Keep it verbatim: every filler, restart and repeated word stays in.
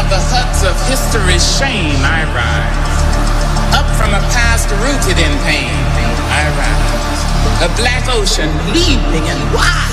the huts of history's shame, I rise. Up from a past rooted in pain, I rise. A black ocean leaping and wide.